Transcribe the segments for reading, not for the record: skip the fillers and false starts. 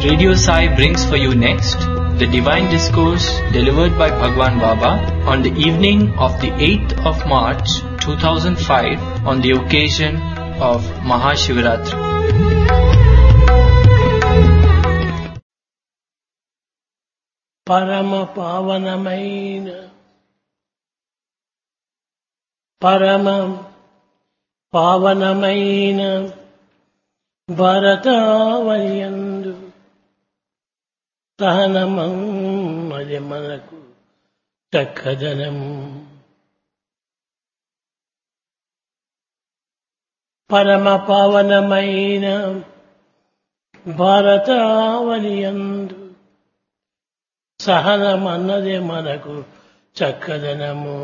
Radio Sai brings for you next the divine discourse delivered by Bhagwan Baba on the evening of the 8th of March 2005 on the occasion of Mahashivaratri. పరమ పావనమైన భారతావనియందు సహనమది మనకు చక్కదనము. పరమ పావనమైన భారతావనియందు సహనమన్నదే మనకు చక్కదనము.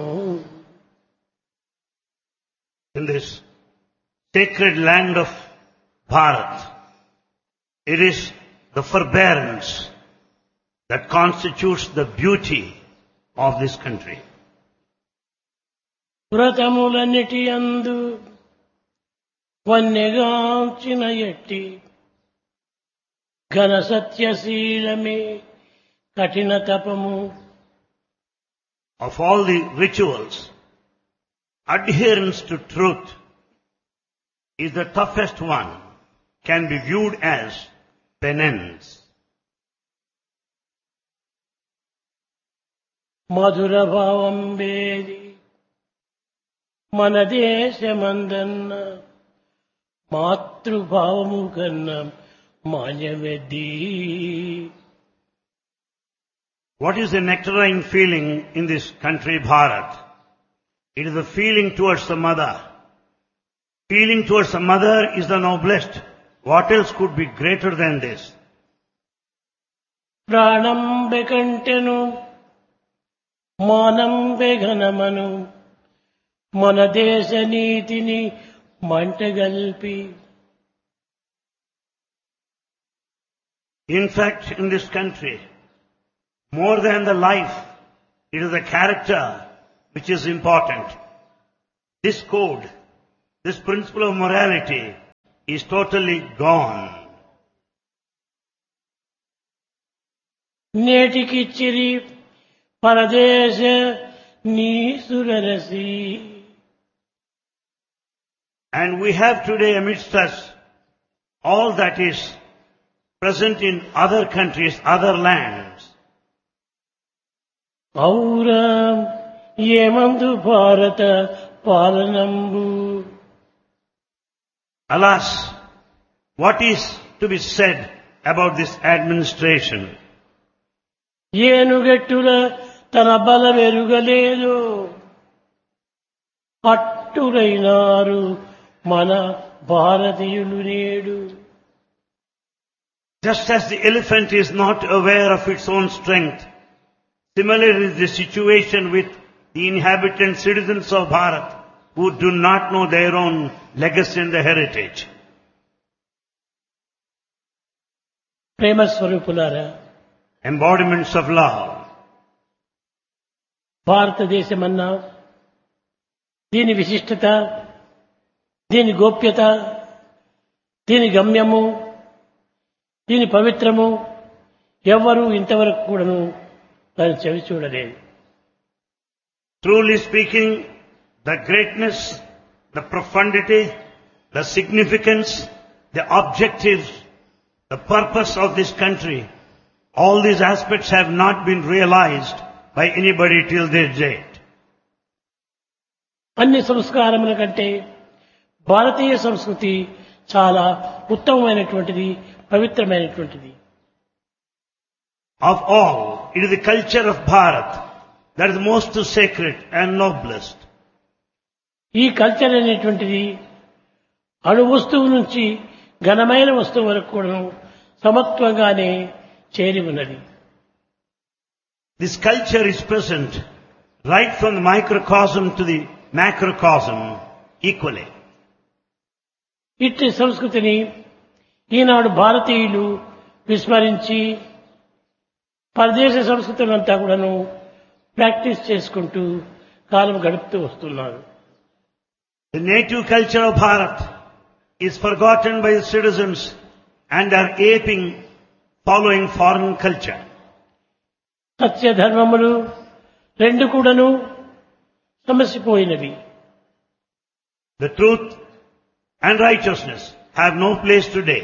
In this sacred land of Bharat, it is the forbearance that constitutes the beauty of this country. వ్రతములన్నిటి యందు వన్నెగాంచిన ఎట్టి ఘన సత్యశీలమే కఠిన తపము. Of all the rituals, adherence to truth is the toughest one, can be viewed as penance. మధుర భావం వేది మన దేశమందన్న మాతృభావము కన్నా మాన్యవెద్ది. What is the nectarine feeling in this country, Bharat? It is the feeling towards the mother. Feeling towards the mother is the noblest. What else could be greater than this? ప్రాణం బెకంటెను మానం బెఘనమను మన దేశ నీతిని మంటగల్పి. In fact, in this country, more than the life, it is the character which is important. This code, this principle of morality is totally gone. నేటికిచ్చిరి పరదేశ నీసురరసి. And we have today amidst us all that is present in other countries, other lands. ఔరా ఏమందు భారత పాలనంబు. Alas, what is to be said about this administration? ఏనుగెట్టుల తన బలమెరుగలేదు అట్టులైనారు మన భారతీయులు నేడు. Just as the elephant is not aware of its own strength, similarly is the situation with the inhabitant citizens of Bharat who do not know their own legacy and the heritage. ప్రేమ స్వరూపులారా, Embodiments of love. భారతదేశమన్నా దీని విశిష్టత, దీని గోప్యత, దీని గమ్యము, దీని పవిత్రము ఎవ్వరూ ఇంతవరకు కూడాను దాన్ని చవి చూడలేదు. Truly speaking, the greatness, the profundity, the significance, the objectives, the purpose of this country, all these aspects have not been realized by anybody till this date. అన్ని సంస్కారముల కంటే భారతీయ సంస్కృతి చాలా ఉత్తమమైనటువంటిది, పవిత్రమైనటువంటిది. Of all, it is the culture of Bharat that is most sacred and noblest. ఈ culture అనేటువంటిది అణు వస్తువు నుంచి ఘనమైన వస్తువు వరకు కూడా సమత్వంగానే చేరి ఉన్నది. This culture is present right from the microcosm to the macrocosm equally. ఇట్టి సంస్కృతిని ఈనాడు భారతీయులు విస్మరించి పరదేశ సంస్కృతులంతా కూడాను ప్రాక్టీస్ చేసుకుంటూ కాలం గడుపుతూ వస్తున్నారు. The native culture of Bharat is forgotten by the citizens and are aping following foreign culture. సత్య ధర్మములు రెండు కూడాను సమసిపోయినవి. The truth and righteousness have no place today.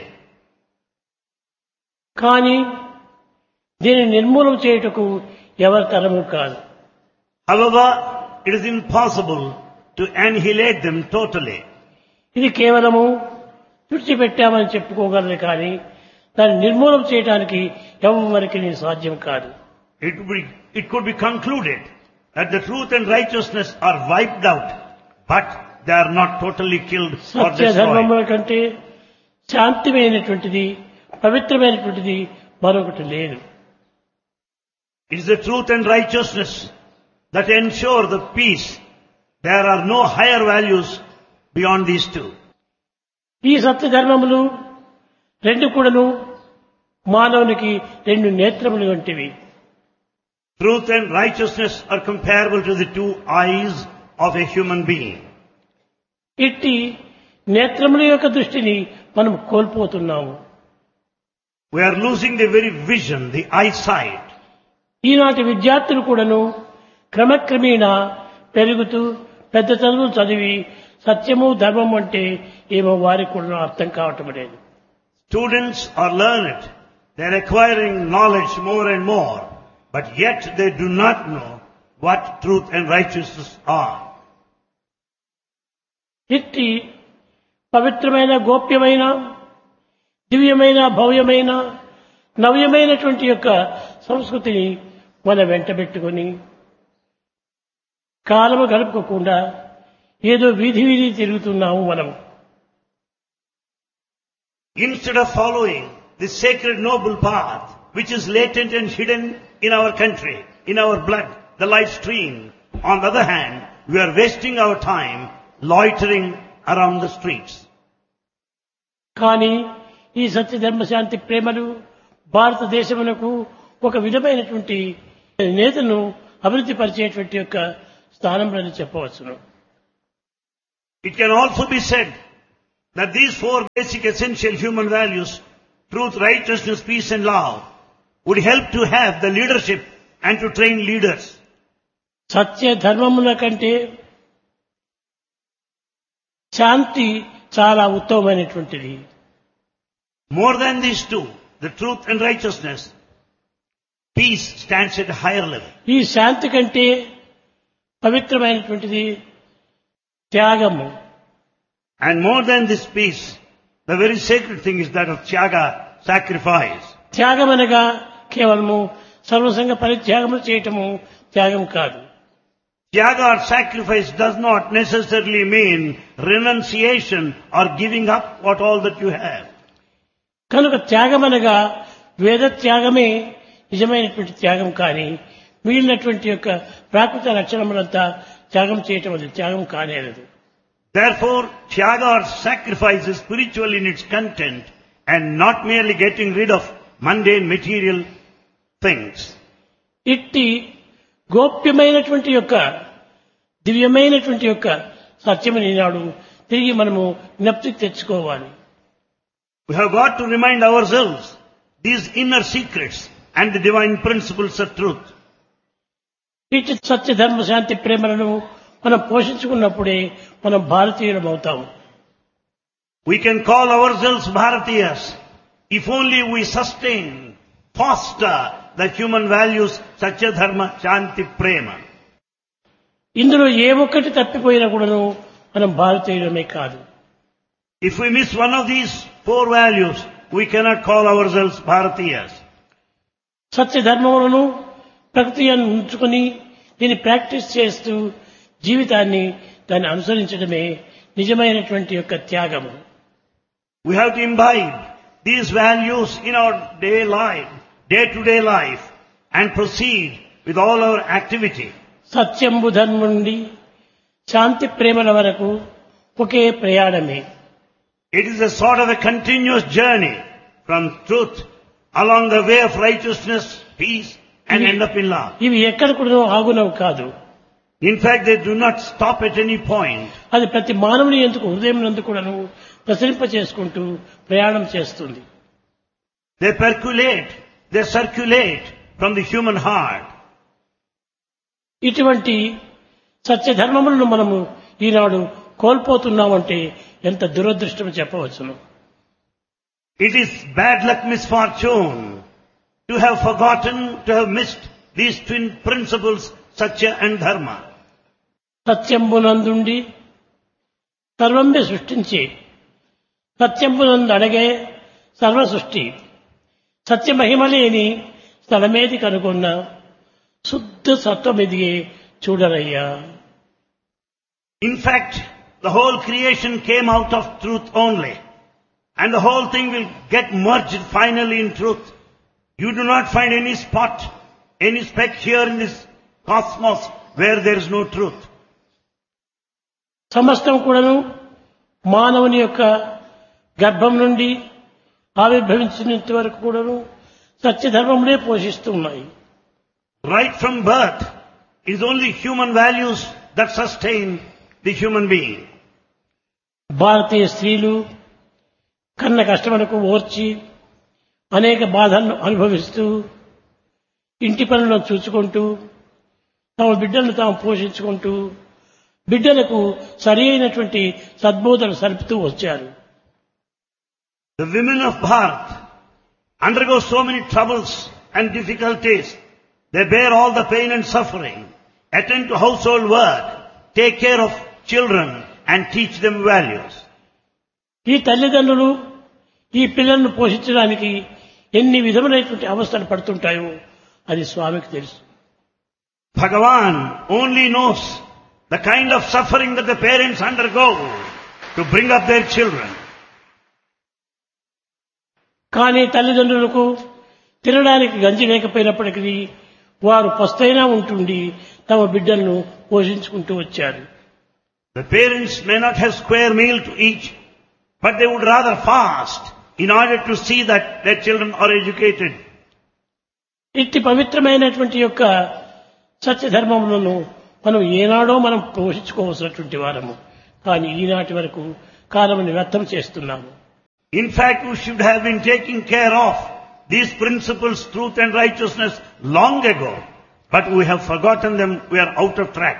కానీ దీనిని నిర్మూలన చేయుటకు ఎవరి తరము కాదు. However, it is impossible to annihilate them totally. ఇది కేవలము తుడిచిపెట్టామని చెప్పుకోగలరు కానీ దాన్ని నిర్మూలన చేయడానికి ఎవరికి సాధ్యం కాదు. It could be concluded that the truth and righteousness are wiped out, but they are not totally killed or Satya ధర్మముల destroyed. కంటే శాంతిమైనటువంటిది పవిత్రమైనటువంటిది మరొకటి లేదు. It is the truth and righteousness that ensure the peace. There are no higher values beyond these two. ఈ సత్య ధర్మములు రెండు కూడాను మానవునికి రెండు నేత్రములు వంటివి. Truth and righteousness are comparable to the two eyes of a human being. ఇట్టి నేత్రముల యొక్క దృష్టిని మనం కోల్పోతున్నాము. We are losing the very vision, the eyesight. ఈనాటి విద్యార్థులు కూడాను క్రమక్రమేణా పెరుగుతూ పెద్ద చదువులు చదివి సత్యము ధర్మం అంటే ఏమో వారికి కూడా అర్థం కావటం లేదు. Students are learned. They are acquiring knowledge more and more, but yet they do not know what truth and righteousness are. ఇట్టి పవిత్రమైన గోప్యమైన దివ్యమైన భవ్యమైన నవ్యమైనటువంటి యొక్క సంస్కృతిని మన వెంటబెట్టుకొని కాలము గడుపుకోకుండా ఏదో వీధి వీధి తిరుగుతున్నాము మనం. Instead of following the sacred noble path, which is latent and hidden in our country, in our blood, the life stream, on the other hand, we are wasting our time loitering around the streets. కానీ ఈ సత్య ధర్మ శాంతి ప్రేమలు భారతదేశమునకు ఒక విధమైనటువంటి నేతను అభివృద్ధి పరిచేటువంటి యొక్క స్థానంలో చెప్పవచ్చును. It can also be said that these four basic essential human values, truth, righteousness, peace and love, would help to have the leadership and to train leaders. సత్య ధర్మముల కంటే శాంతి చాలా ఉత్తమమైనటువంటిది. More than these two, the truth and righteousness, peace stands at a higher level. ఈ శాంతి కంటే పవిత్రమైనటువంటిది త్యాగము. And more than this peace, the very sacred thing is that of tyaga, sacrifice. త్యాగం అనగా కేవలము సర్వసంగ పరిత్యాగము చేయటము త్యాగం కాదు. Tyaga or sacrifice does not necessarily mean renunciation or giving up what all that you have. కనుక త్యాగం అనగా వేద త్యాగమే నిజమైనటువంటి త్యాగం కానీ మిగిలినటువంటి యొక్క ప్రాకృత లక్షణములంతా త్యాగం చేయటం అది త్యాగం కానేరదు. Therefore, tyaga or sacrifice is spiritual in its content and not merely getting rid of mundane material things. ఇట్టి గోప్యమైనటువంటి యొక్క దివ్యమైనటువంటి యొక్క సత్యమని నాడు తిరిగి మనము జ్ఞప్తికి తెచ్చుకోవాలి. We have got to remind ourselves these inner secrets and the divine principles of truth. ఇట్టి సత్య ధర్మ శాంతి ప్రేమలను మనం పోషించుకున్నప్పుడే మనం భారతీయులం అవుతాము. We can call ourselves Bharatiyas if only we sustain, foster the human values Satya Dharma, Shanti, Prema. ఇందులో ఏ ఒక్కటి తప్పిపోయినా కూడాను మనం భారతీయులమే కాదు. If we miss one of these four values, we cannot call ourselves Bharatiyas. సత్య ధర్మములను ప్రకృతిని ఉంచుకొని దీన్ని ప్రాక్టీస్ చేస్తూ జీవితాన్ని దాన్ని అనుసరించడమే నిజమైనటువంటి యొక్క త్యాగము. We have to imbibe these values in our day-to-day life and proceed with all our activity. సత్యంబు ధర్మం నుండి శాంతి ప్రేమల వరకు ఒకే ప్రయాణమే. It is a sort of a continuous journey from truth along the way of righteousness, peace and end up in love. ఇవి ఎక్కడ కూడా ఆగునవు కాదు. In fact, they do not stop at any point. అది ప్రతి మానవుని ఎందుకు హృదయం నందు కూడాను ప్రసరింప చేసుకుంటూ ప్రయాణం చేస్తుంది. they percolate, they circulate from the human heart. ఇటువంటి సత్యధర్మములను మనము ఈనాడు కోల్పోతున్నామంటే ఎంత దురదృష్టం చెప్పవచ్చును. It is bad luck, misfortune, to have forgotten, to have missed these twin principles, Satya and Dharma. సత్యంబునందుండి సర్వంబి సృష్టించి సత్యంబునందు అడగే సర్వ సృష్టి సత్య మహిమలేని స్థలమేది కనుగొన్న శుద్ధ సత్వమిదిగే చూడరయ్యా. In fact, the whole creation came out of truth only. And the whole thing will get merged finally in truth. You do not find any spot, any speck here in this cosmos where there is no truth. సమస్తం కూడాను మానవుని యొక్క గర్భం నుండి ఆవిర్భవించినంత వరకు కూడాను సత్యధర్మములే పోషిస్తూ ఉన్నాయి. Right from birth, it is only human values that sustain the human being. భారతీయ స్త్రీలు కన్న కష్టములకు ఓర్చి అనేక బాధలను అనుభవిస్తూ ఇంటి పనులను చూసుకుంటూ తమ బిడ్డలను తాము పోషించుకుంటూ బిడ్డలకు సరి అయినటువంటి సద్బోధనలు సలుపుతూ వచ్చారు. The women of Bharat undergo so many troubles and difficulties. They bear all the pain and suffering, attend to household work, take care of children and teach them values. ఈ తల్లిదండ్రులు ఈ పిల్లలను పోషించడానికి ఎన్ని విధములైనటువంటి అవస్థలు పడుతుంటాయో అది స్వామికి తెలుసు. Bhagavan only knows the kind of suffering that the parents undergo to bring up their children. కానీ తల్లిదండ్రులకు తినడానికి గంజి లేకపోయినప్పటికీ వారు పస్తైనా ఉంటుండి తమ బిడ్డలను పోషించుకుంటూ వచ్చారు. The parents may not have square meal to eat, but they would rather fast in order to see that their children are educated. ఇట్టి పవిత్రమైనటువంటి యొక్క సత్యధర్మములను మనం ఏనాడో మనం పోషించుకోవాల్సినటువంటి వారము. కానీ ఈనాటి వరకు కాలముని వ్యర్థం చేస్తున్నాము. In fact, we should have been taking care of these principles, truth and righteousness long ago, but we have forgotten them, we are out of track.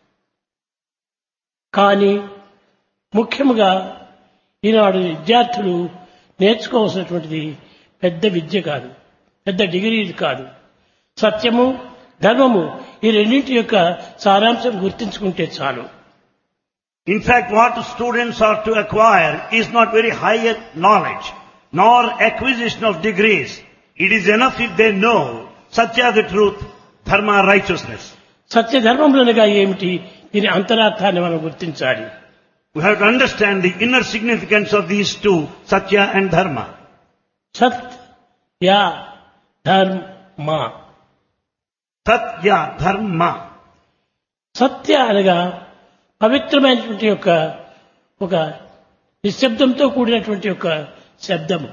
కానీ ముఖ్యముగా ఈనాడు విద్యార్థులు నేర్చుకోవాల్సినటువంటిది పెద్ద విద్య కాదు, పెద్ద డిగ్రీలు కాదు. సత్యము ధర్మము ఈ రెండింటి యొక్క సారాంశం గుర్తించుకుంటే చాలు. In fact, what students are to acquire is not very higher knowledge, nor acquisition of degrees. It is enough if they know Satya, the truth, Dharma, righteousness. సత్యధర్మములనగా ఏమిటి, దీని అంతరార్థాన్ని మనం గుర్తించాలి. We have to understand the inner significance of these two, Satya and Dharma. సత్య ధర్మ. Satya, Dharma. సత్య అనగా పవిత్రమైనటువంటి యొక్క ఒక నిశ్శబ్దంతో కూడినటువంటి యొక్క శబ్దము.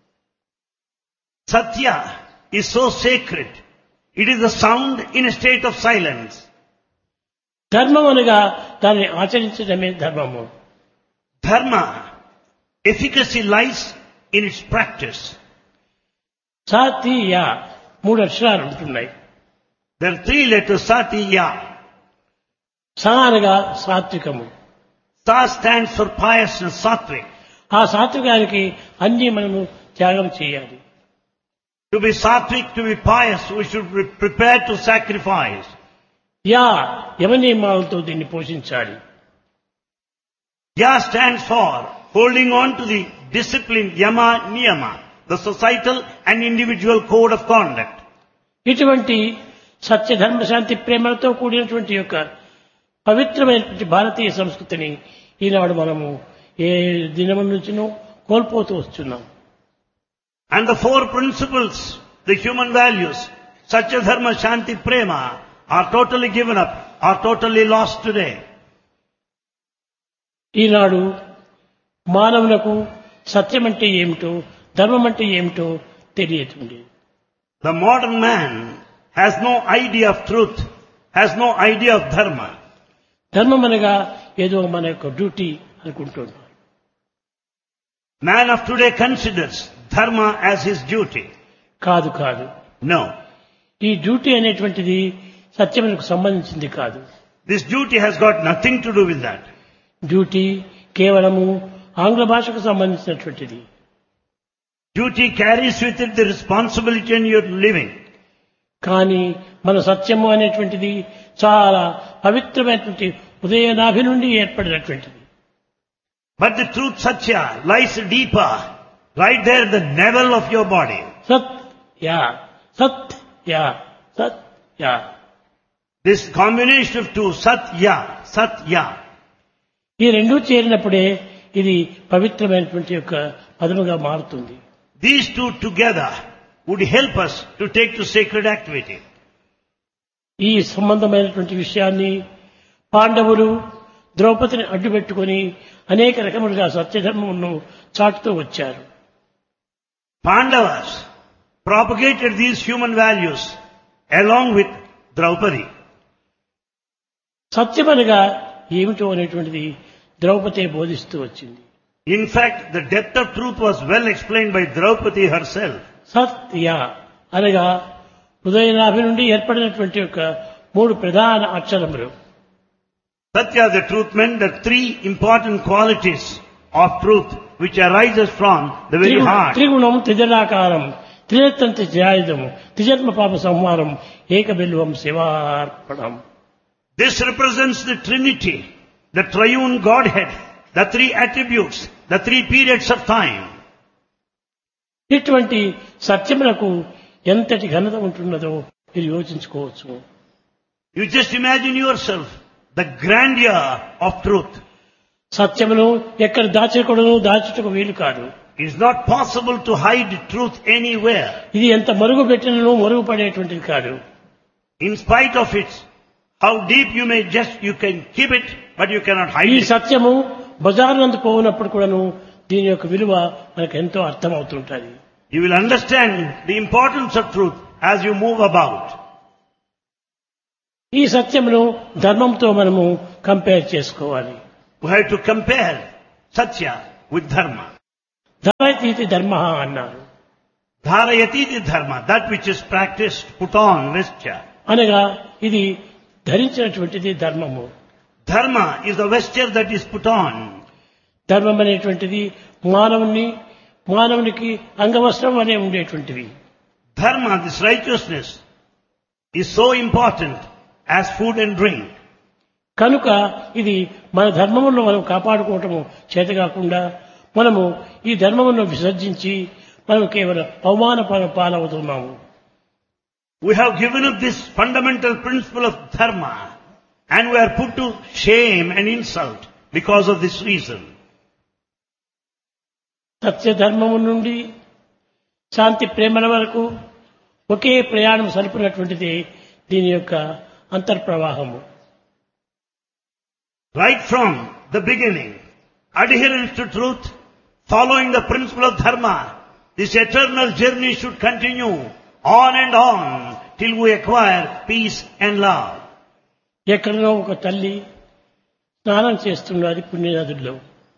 Satya is so sacred. It is a sound in a state of silence. ధర్మం అనగా దానిని ఆచరించడమే ధర్మము. Dharma, efficacy lies in its practice. సాతియ 3 అక్షరాలు ఉంటున్నాయి. There are 3 letters, Satya. సా అనగా సాత్వికము. Sa stands for piousness, sattvic. ఆ సాత్వికానికి అన్ని మనము త్యాగం చేయాలి. To be sattvic, to be pious, we should be prepared to sacrifice. Yeah యమనియమాలతో దీన్ని పోషించాలి. Ya stands for holding on to the discipline, yama, niyama, the societal and individual code of conduct. ఇటువంటి సత్య ధర్మ శాంతి ప్రేమలతో కూడినటువంటి యొక్క పవిత్రమైనటువంటి భారతీయ సంస్కృతిని ఈనాడు మనము ఏ దినము నుంచినో కోల్పోతూ వస్తున్నాం. And the 4 principles, the human values, Satya, Dharma, Shanti, Prema, are totally given up, are totally lost today. ఈనాడు మానవులకు సత్యం అంటే ఏమిటో ధర్మం అంటే ఏమిటో తెలియతుంది. The modern man has no idea of truth, has no idea of dharma. ధర్మం అనగా ఏదో మన యొక్క డ్యూటీ అనుకుంటున్నాడు. Man of today considers dharma as his duty. కాదు కాదు. No. ఈ డ్యూటీ అనేటువంటిది సత్యమునకు సంబంధించింది కాదు. This duty has got nothing to do with that. Duty కేవలము ఆంగ్ల భాషకు సంబంధించినటువంటిది. Duty carries with it the responsibility in your living. కానీ మన సత్యము అనేటువంటిది చాలా పవిత్రమైనటువంటి ఉదయనాభి నుండి ఏర్పడినటువంటిది. But the truth Satya lies deeper, right there at the navel of your body. Satya Satya Satya. This combination of two, Satya, Satya. ఈ రెండూ చేరినప్పుడే ఇది పవిత్రమైనటువంటి యొక్క పదముగా మారుతుంది. These two together would help us to take to sacred activity. ఈ సంబంధమైనటువంటి విషయాన్ని పాండవులు ద్రౌపదిని అడ్డుపెట్టుకుని అనేక రకములుగా సత్యధర్మమును చాటుతూ వచ్చారు. Pandavas propagated these human values along with Draupadi. సత్యమనగా ఏమిటో అనేటువంటిది ద్రౌపది బోధిస్తూ వచ్చింది. In fact, the depth of truth was well explained by Draupadi herself. సత్య అనగా హృదయనాభి నుండి ఏర్పడినటువంటి యొక్క మూడు ప్రధాన అక్షరములు. Satya, the truth, meant the three important qualities of truth which arises from the very heart. త్రిగుణం త్రిజలాకారం త్రినేత్రం త్రిజాయుధం త్రిజన్మ పాప సంహారం ఏకబిల్వం శివార్పణం. This represents the Trinity, the triune Godhead, the three attributes, the three periods of time. ఇటువంటి సత్యములకు ఎంతటి ఘనత ఉంటున్నదో మీరు యోచించుకోవచ్చు. You just imagine yourself the grandeur of truth. సత్యమును ఎక్కడ దాచకూడదు, దాచుటకు వీలు కాదు. It is not possible to hide truth anywhere. ఇది ఎంత మరుగు పెట్టినను మరుగుపడేటువంటిది కాదు. In spite of it, how deep you can keep it, but you cannot hide ఈ it. సత్యము బజారునందు పోయినప్పుడు కూడాను దీని యొక్క విలువ మనకు ఎంతో అర్థమవుతుంటుంది. You will understand the importance of truth as you move about. ఈ సత్యమును ధర్మంతో మనము కంపేర్ చేసుకోవాలి. We have to compare Satya with Dharma. ధరైతీతి ధర్మ అన్నారు. Dharayatiti Dharma, that which is practiced, put on, vesture. అనగా ఇది ధరించినటువంటిది ధర్మము. Dharma is the vesture that is put on. ధర్మం అనేటువంటిది మానవునికి అంగవస్త్రం అనే ఉండేటువంటివి. Dharma, this righteousness, is so important as food and drink. కనుక ఇది మన ధర్మములను మనం కాపాడుకోవటము చేతకాకుండా మనము ఈ ధర్మమును విసర్జించి మనం కేవలం అవమాన పాలవుతున్నాము. We have given up this fundamental principle of Dharma and we are put to shame and insult because of this reason. సత్య ధర్మము నుండి శాంతి ప్రేమల వరకు ఒకే ప్రయాణం సరిపినటువంటిది దీని యొక్క అంతర్ప్రవాహము. Right from the beginning, adherence to truth, following the principle of Dharma, this eternal journey should continue on and on till we acquire peace and love. ఎక్కడనో ఒక తల్లి స్నానం చేస్తున్నది పుణ్యనదుల్లో.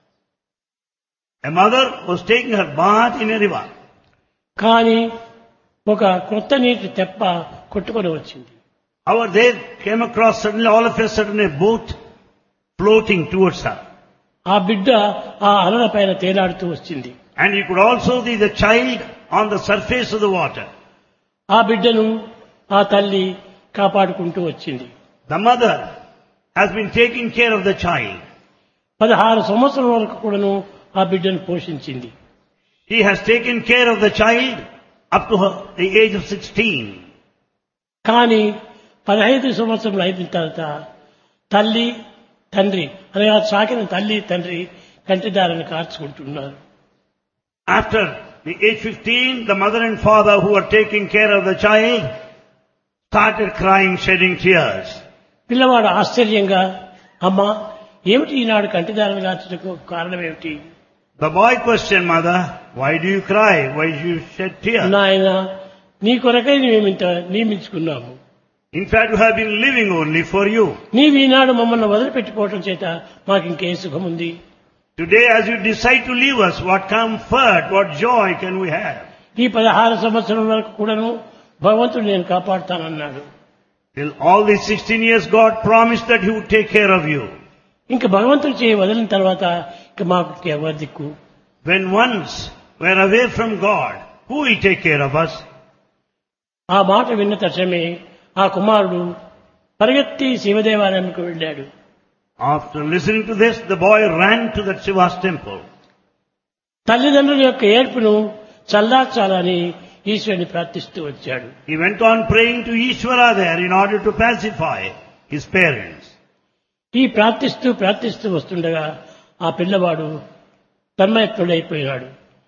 A mother was taking her bath in a river. కానీ ఒక కొత్త నీటి తెప్ప కొట్టుకొని వచ్చింది. However, they came across suddenly, all of a sudden, a boat floating towards her. ఆ బిడ్డ ఆ అలల పైన తేలాడుతూ వచ్చింది. And you could also see the child on the surface of the water. ఆ బిడ్డను ఆ తల్లి కాపాడుకుంటూ వచ్చింది. The mother has been taking care of the child. 16 సంవత్సరాల వరకు కూడాను ఆ బిడ్డను పోషించింది. She has taken care of the child up to the age of 16. కానీ 15 సంవత్సరాలు అయిన తర్వాత తల్లి తండ్రి అనగా సాకిన తల్లి తండ్రి కంటిదారిని కార్చుకుంటున్నారు. After the age 15, the mother and father who were taking care of the child started crying, shedding tears. పిల్లవాడు ఆశ్చర్యంగా అమ్మా ఏమిటి ఈనాడు కంటిదారిని కార్చడానికి కారణం ఏమిటి? The boy questioned mother, why do you cry? Why do you shed tears? నాయన నీ కొరకై మేమింత నియమించుకున్నాము. In fact, we have been living only for you. నీవు ఈనాడు మమ్మల్ని వదిలిపెట్టిపోవటం చేత మాకు ఇంకే సుఖం ఉంది? Today, as you decide to leave us, what comfort, what joy can we have? ఈ 16 సంవత్సరం వరకు కూడాను భగవంతుడు నేను కాపాడుతానన్నాడు. Till all these 16 years, God promised that He would take care of you. ఇంకా భగవంతుడు చేయి వదిలిన తర్వాత ఇక మాకు ఎవరి దిక్కు? When once we're away from God, who will take care of us? ఆ మాట విన్న తక్షణమే ఆ కుమారుడు పరిగెత్తి శివదేవాలయానికి వెళ్ళాడు. After listening to this, the boy ran to that Shiva's temple. తల్లిదండ్రుల యొక్క ఏడ్పును చల్లార్చాలని ఈశ్వరుని ప్రార్థిస్తూ వచ్చాడు. He went on praying to Ishvara there in order to pacify his parents. ఈ ప్రార్థిస్తూ వస్తుండగా ఆ పిల్లవాడు తన్మయత్తుడైపోయాడు.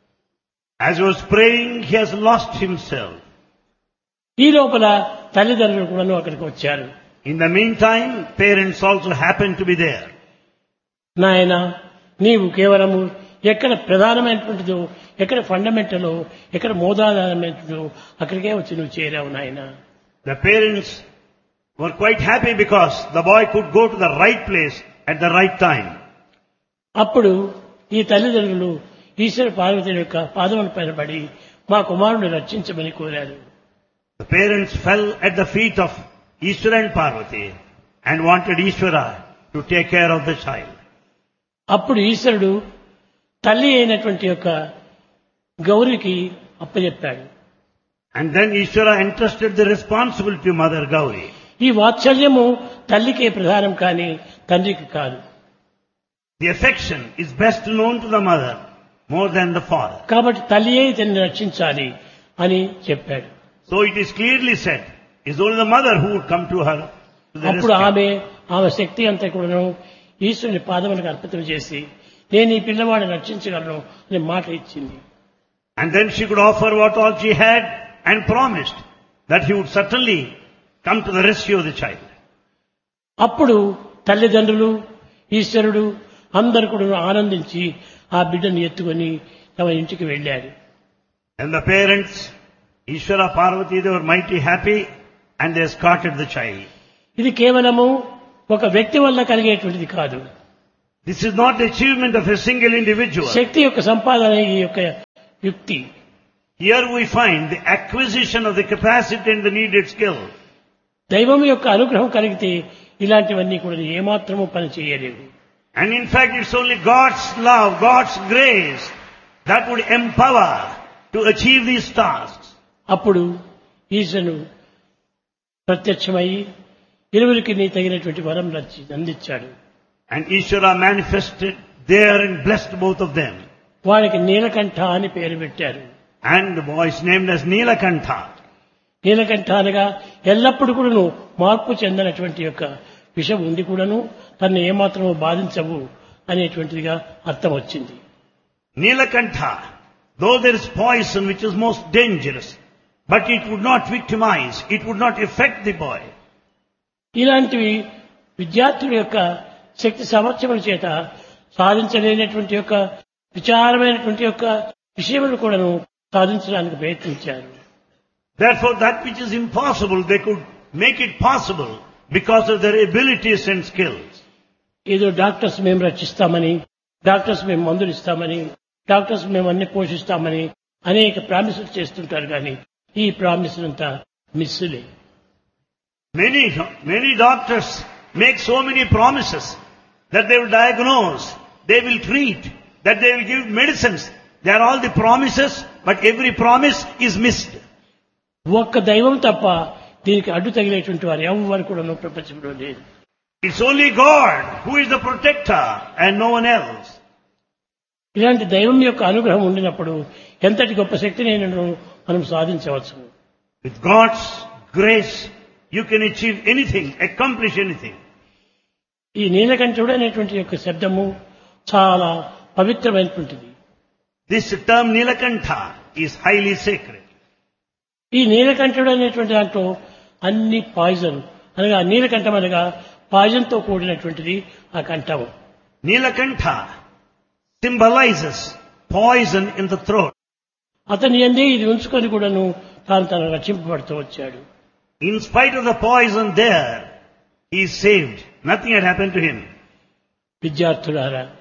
As he was praying, he has lost himself. ఈ లోపల తల్లిదండ్రులు కూడాను అక్కడికి వచ్చారు. In the meantime, parents also happened to be there. నాయన, నీవు కేవలము ఎక్కడ ప్రధానమైనటువంటిదో, ఎక్కడ ఫండమెంటలో, ఎక్కడ మూలాధారమైనదో అక్కడికే వచ్చి నువ్వు చేరావు నాయన. The parents were quite happy because the boy could go to the right place at the right time. అప్పుడు ఈ తల్లిదండ్రులు ఈశ్వర పార్వతి యొక్క పాదముల పైన పడి మా కుమారుని రక్షించమని కోరారు. The parents fell at the feet of Ishvara and Parvati and wanted Ishvara to take care of the child. అప్పుడు ఈశ్వరుడు తల్లి అయినటువంటి యొక్క గౌరికి అప్పచెప్పాడు. And then Ishvara entrusted the responsibility to Mother Gauri. ఈ వాత్సల్యము తల్లికే ప్రధానం కానీ తండ్రికి కాదు. The affection is best known to the mother more than the father. కాబట్టి తల్లియే ఇతన్ని రక్షించాలి అని చెప్పాడు. So it is clearly said, it's only the mother who would come to her to the అప్పుడు rescue. ఆమె శక్తి అంతా కూడాను ఈశ్వరుని పాదములకు అర్పితం చేసి నేను ఈ పిల్లవాడిని రక్షించగలను అనే మాట ఇచ్చింది. And then she could offer what all she had and promised that he would certainly come to the rescue of the child. అప్పుడు తల్లిదండ్రులు ఈశ్వరుడు అందరు కూడా ఆనందించి ఆ బిడ్డను ఎత్తుకొని తమ ఇంటికి వెళ్ళారు. And the parents, Ishvara, Parvati, they were mighty happy and they escorted the child. ఇది కేవలము ఒక వ్యక్తి వల్ల కలిగేటువంటిది కాదు. This is not the achievement of a single individual. శక్తి యొక్క సంపాదన ఈ యొక్క యుక్తి. Here we find the acquisition of the capacity and the needed skill. దైవం యొక్క అనుగ్రహం కలిగితే ఇలాంటివన్నీ కూడా ఏమాత్రము పని చేయలేవు. And in fact, it's only God's love, God's grace that would empower to achieve these tasks. అప్పుడు ఈశ్వరుడు ప్రత్యక్షమై ఇరువురికి నీ తగినటువంటి వరం అందించాడు. And Ishvara manifested there and blessed both of them. వారికి నీలకంఠ అని పేరు పెట్టారు. And the boy is named as Nilakantha. Neelakantha అనగా ఎల్లప్పుడూ కూడాను మార్పు చెందినటువంటి యొక్క విషం ఉండి కూడాను తను ఏమాత్రమో బాధించవు అనేటువంటిదిగా అర్థం వచ్చింది. Nilakantha, though there is poison which is most dangerous, but it would not victimize, it would not affect the boy. ఇలాంటివి విద్యార్థుల యొక్క శక్తి సామర్థ్యముల చేత సాధించలేనటువంటి యొక్క విచారమైనటువంటి యొక్క విషయములు కూడాను సాధించడానికి ప్రయత్నించారు. Therefore, that which is impossible, they could make it possible because of their abilities and skills. ఏదో డాక్టర్స్ మేము రక్షిస్తామని, డాక్టర్స్ మేము మందులు ఇస్తామని, డాక్టర్స్ మేము అన్ని పోషిస్తామని అనేక ప్రామిసులు చేస్తుంటారు కానీ ఈ ప్రామిసులంతా మిస్సులే. Many doctors make so many promises that they will diagnose, they will treat, that they will give medicines. They are all the promises, but every promise is missed. ఒక్క దైవం తప్ప దీనికి అడ్డు తగిలేటువంటి వారు ఎవరు కూడా ప్రపంచంలో లేదు. It's only God who is the protector and no one else. ఇలాంటి దైవం యొక్క అనుగ్రహం ఉండినప్పుడు ఎంతటి గొప్ప శక్తిని మనం సాధించవచ్చు. With God's grace, you can achieve anything, accomplish anything. ఈ నీలకంఠుడు అనేటువంటి యొక్క శబ్దము చాలా పవిత్రమైనటువంటిది. This term Nilakantha is highly sacred. ఈ నీలకంఠుడు అనేటువంటి దాంట్లో అన్ని పాయిజన్ అనగా నీలకంఠం అనగా పాయిజన్ తో కూడినటువంటిది ఆ కంఠము. Nilakantha symbolizes poison in the throat. అతని యందే ఇది ఉంచుకొని కూడాను తను రక్షింపబడుతూ వచ్చాడు. In spite of the poison there, he is saved. Nothing had happened to him. విద్యార్థులారా,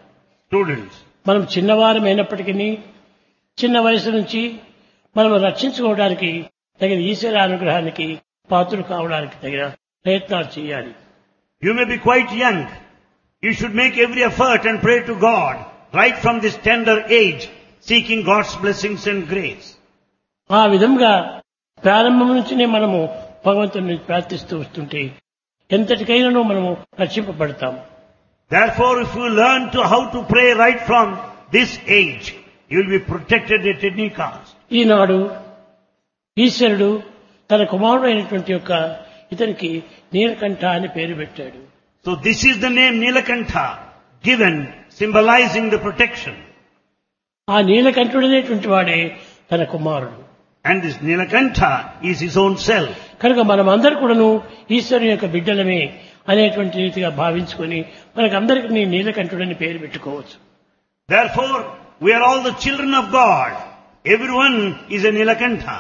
Students, మనం చిన్నవారమైనప్పటికీ చిన్న వయసు నుంచి మనం రక్షించుకోవడానికి తగిన ఈశ్వర అనుగ్రహానికి పాత్రలు కావడానికి తగిన ప్రయత్నాలు చేయాలి. you may be quite young. You should make every effort and pray to God right from this tender age, seeking God's blessings and grace. ఆ విధంగా ప్రారంభం నుంచినే మనము భగవంతుని ప్రార్థిస్తూ వస్తుంటే ఎంతటికైనా మనము రక్షింపబడతాం. Therefore, if you learn to how to pray right from this age, you will be protected at any cost. ఈనాడు ఈశ్వరుడు తన కుమారుడైనటువంటి యొక్క ఇతనికి నీలకంఠ అని పేరు పెట్టాడు. So this is the name Nilakantha given, symbolizing the protection. ఆ నీలకంఠుడనేటువంటి వాడే తన కుమారుడు. And this Nilakantha is his own self. కనుక మనమందరూ కూడాను ఈశ్వరుని యొక్క బిడ్డలమే అనేటువంటి రీతిగా భావించుకొని మనకందరికీ నీలకంఠుడని పేరు పెట్టుకోవచ్చు. Therefore, we are all the children of God. Everyone is a Nilakantha.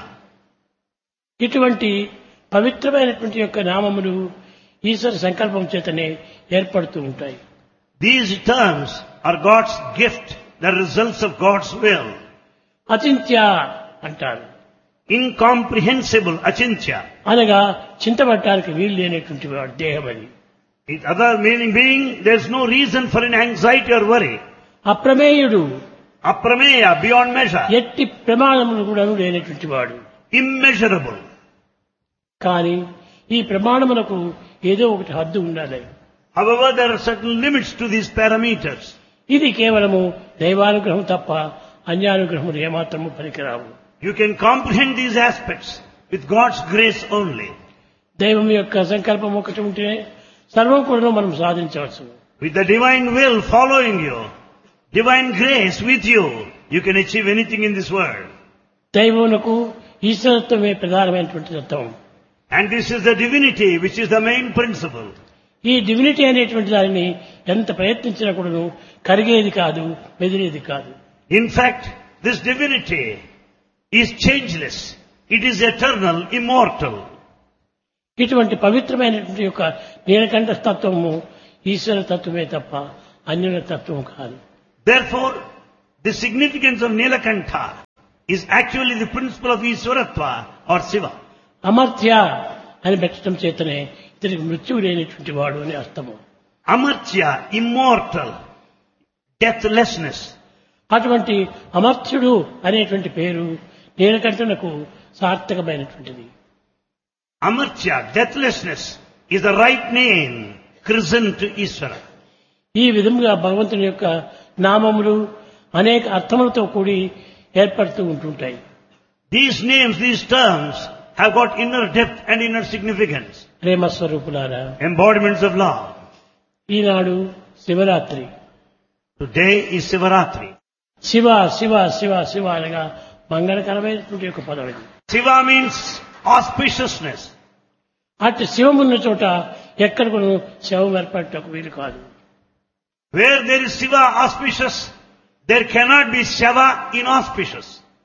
ఇటువంటి పవిత్రమైనటువంటి యొక్క నామములు ఈశ్వర సంకల్పం చేతనే ఏర్పడుతూ ఉంటాయి. These terms are God's gift, the results of God's will. అచింత్య అంటారు. Incomprehensible, achintya. అనగా చింతపడటానికి వీలు లేనటువంటి వాడు దేహం అని. Its other meaning being, there's no reason for an anxiety or worry. అప్రమేయుడు, Aprameya, beyond measure. ఎట్టి ప్రమాణములు కూడా లేనటువంటి వాడు. Immeasurable. కానీ ఈ ప్రమాణములకు ఏదో ఒకటి హద్దు ఉండాలి. However, there are certain limits to these parameters. ఇది కేవలము దైవానుగ్రహం తప్ప అన్యానుగ్రహములు ఏమాత్రము పనికిరావు. You can comprehend these aspects with God's grace only. దైవం యొక్క సంకల్పం ఒకటి ఉంటే సర్వం కూడా మనం సాధించవచ్చు. With the divine will following you, divine grace with you, you can achieve anything in this world. దైవమునకు ఈశ్వరత్వమే ప్రధానమైనటువంటి తత్వం. And this is the divinity which is the main principle. ఈ డివినిటీ అనేటువంటి దానిని ఎంత ప్రయత్నించినా కూడాను కరిగేది కాదు, మెదిలేది కాదు. In fact, this divinity is changeless. It is eternal, immortal. ఇటువంటి పవిత్రమైనటువంటి యొక్క నీలకంఠ తత్వము ఈశ్వర తత్వమే తప్ప అన్యుల తత్వం కాదు. Therefore, the significance of Nilakantha is actually the principle of Iswaratva or Shiva. Amartya అని పెట్టడం చేతనే ఇతనికి మృత్యువు లేనటువంటి వాడు అని అర్థము. Amartya, immortal, deathlessness. అటువంటి అమర్త్యుడు అనేటువంటి పేరు నీలకంఠునకు సార్థకమైనటువంటిది. Amartya, deathlessness, is the right name christened to Iswara. ఈ విధంగా భగవంతుని యొక్క నామములు అనేక అర్థములతో కూడి ఏర్పడుతూ ఉంటుంటాయి. These names, these terms have got inner depth and inner significance. ప్రేమ స్వరూపులారా, Embodiments of love. Eenadu Shivaratri. Today is Sivaratri. Shiva Shiva Shiva Shiva అనగా మంగళకరమైనటువంటి యొక్క పదం ఇది. Shiva means auspiciousness. అటు శివమున్న చోట ఎక్కడ కూడా శవం ఏర్పడటకు వీలు కాదు. Where there is Shiva auspicious, there cannot be Shava inauspicious.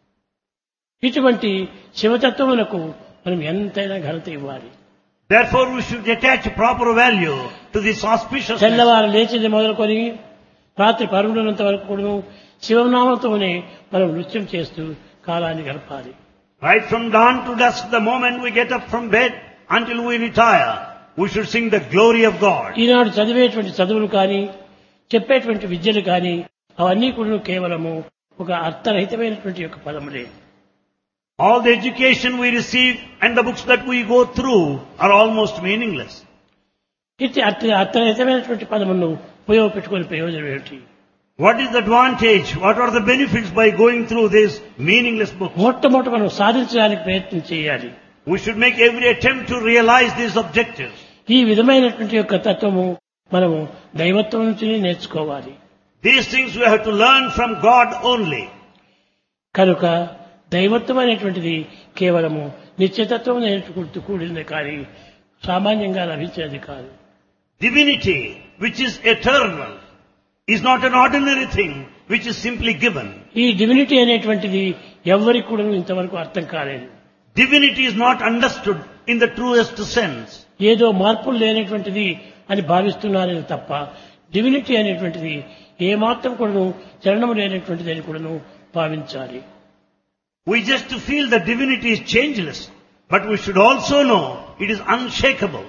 ఇటువంటి శివతత్వమునకు మనం ఎంతైనా ఘనత ఇవ్వాలి. Therefore, we should attach proper value to this auspiciousness. తెల్లవారు లేచింది మొదలుకొని రాత్రి పరుగునంత వరకు కూడా శివనామంతోనే మనం నృత్యం చేస్తూ కాలాన్ని గడపాలి. Right from dawn to dusk, the moment we get up from bed until we retire, we should sing the glory of God. ఈనాడు చదివేటువంటి చదువులు కానీ చెప్పేటువంటి విద్యలు కానీ అవన్నీ కూడా కేవలము ఒక అర్థరహితమైనటువంటి యొక్క పదములే. All the education we receive and the books that we go through are almost meaningless. ఇది అర్థరహితమైనటువంటి పదమును ఉపయోగపెట్టుకునే ప్రయోజనం ఏమిటి? What is the advantage? What are the benefits by going through this meaningless book? మొట్టమొదట మనం సాధించడానికి ప్రయత్నం చేయాలి. We should make every attempt to realize these objectives. ఈ విధమైనటువంటి యొక్క తత్వము మనము దైవత్వం నుంచి నేర్చుకోవాలి. These things we have to learn from God only. కనుక దైవత్వం అనేటువంటిది కేవలము నిత్యతత్వం నేర్చుకుంటూ కూడింది కానీ సామాన్యంగా లభించేది కాదు. Divinity, which is eternal, is not an ordinary thing which is simply given. ఈ డివినిటీ అనేటువంటిది ఎవరికి కూడా ఇంతవరకు అర్థం కాలేదు. Divinity is not understood in the truest sense. ఏదో మార్పులు లేనటువంటిది అని భావిస్తున్నారని తప్ప డివినిటీ అనేటువంటిది ఏమాత్రం కూడాను చలనము లేనటువంటిదని కూడాను భావించాలి. We just feel the divinity is changeless, but we should also know it is unshakable.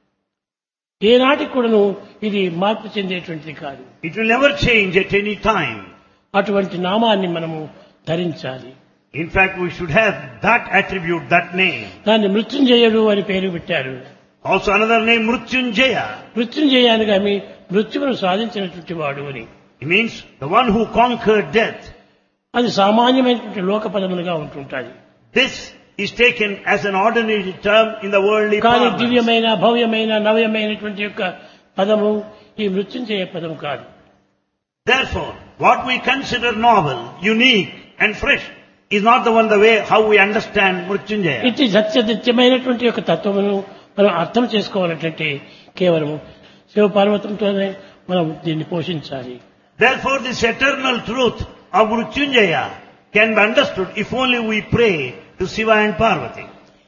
ఏనాటికి కూడాను ఇది మార్పు చెందేటువంటిది కాదు. It will never change at any time. అటువంటి నామాన్ని మనము ధరించాలి. In fact, we should have that attribute, that name. దాన్ని మృత్యుంజయుడు అని పేరు పెట్టారు. Also another name, Mrutyunjaya. మృత్యుంజయ అనగా మృత్యువును సాధించినటువంటి వాడు అని. It means the one who conquered death. అది సామాన్యమైనటువంటి లోక పదములుగా ఉంటుంటాయి. This is taken as an ordinary term in the worldly కానీ parlance. దివ్యమైన భవ్యమైన నవ్యమైనటువంటి యొక్క పదము ఈ మృత్యుంజయ పదము కాదు. Therefore, what we consider novel, unique and fresh is not the way how we understand Mrutyunjaya. ఇది సత్యమైనటువంటి యొక్క తత్వమును మనం అర్థం చేసుకోవాలంటే కేవలము శివ పార్వతంతోనే మనం దీన్ని పోషించాలి. Therefore, this eternal truth of Mrutyunjaya can be understood if only we pray to Shiva and Parvati.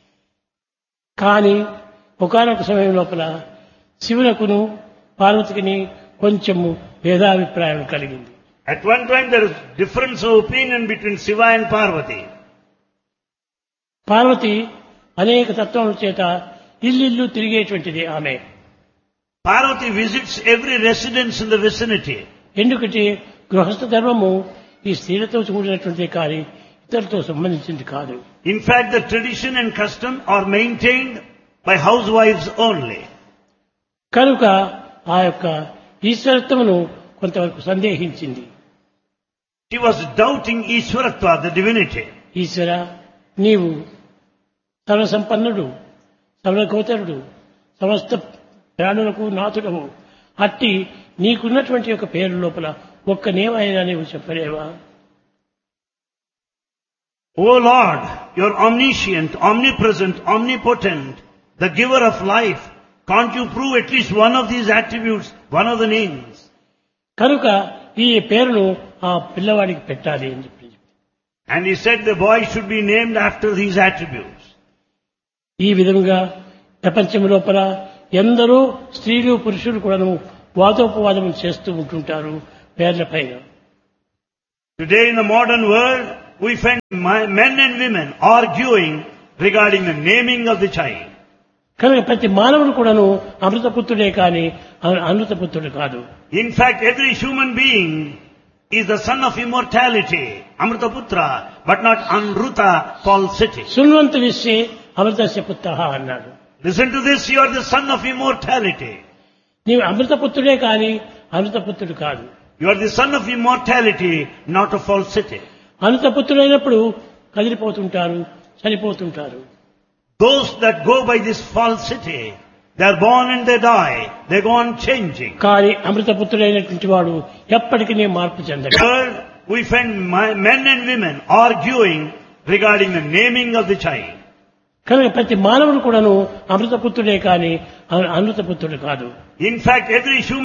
కానీ ఒకానొక సమయం లోపల శివునకును పార్వతికిని కొంచెము భేదాభిప్రాయం కలిగింది. At one time there is difference of opinion between Shiva and Parvati. Parvati అనేక తత్వముల చేత ఇల్లు తిరిగేటువంటిది ఆమె. Parvati visits every residence in the vicinity. ఎందుకంటే గృహస్థ ధర్మము ఈ స్త్రీలతో కూడినటువంటిది కానీ ఇతరులతో సంబంధించింది కాదు. In fact, the tradition and custom are maintained by housewives only. కనుక ఆ యొక్క ఈశ్వరత్వమును కొంతవరకు సందేహించింది. She was doubting Ishwaratva, the divinity. ఈశ్వర, నీవు సర్వసంపన్నుడు, సర్వగోచరుడు, సమస్త ప్రాణులకు నాథుడవు. అట్టి నీకున్నటువంటి యొక్క పేరు లోపల ఒక్కనేమైనా నీవు చెప్పలేవా? O Lord, you are omniscient, omnipresent, omnipotent, the giver of life. Can't you prove at least one of these attributes, one of the names? కనుక ఈ పేరును ఆ పిల్లవాడికి పెట్టాలి అని చెప్పి. And he said the boy should be named after these attributes. ఈ విధంగా ప్రపంచం లోపల ఎందరో స్త్రీలు పురుషులు కూడాను వాదోపవాదం చేస్తూ ఉంటుంటారు పేర్ల పైన. Today in the modern world, we find men and women arguing regarding the naming of the child. కనుక ప్రతి మానవుడు కూడాను అమృతపుత్రుడే కానీ అమృతపుత్రుడు కాదు. In fact, every human being is the son of immortality, Amrutaputra, but not Anruta, falsity. శృణ్వంత విశ్వే అమృతస్య పుత్రః అన్నాడు. Listen to this, you are the son of immortality. నీవు అమృతపుత్రుడే కానీ అమృతపుత్రుడు కాదు. You are the son of immortality, not of falsity. అమృతపుత్రుడైనప్పుడు కదిలిపోతుంటారు, చనిపోతుంటారు. Those that go by this falsity, they are born and they die, they go on changing. కానీ అమృతపుత్రుడైనటువంటి వాడు ఎప్పటికీ మార్పు చెందడు. Third, we find men and women arguing regarding the naming of the child. కనుక ప్రతి మానవుడు కూడాను అమృతపుత్రుడే కానీ అమృతపుత్రుడు కాదు. In fact, every human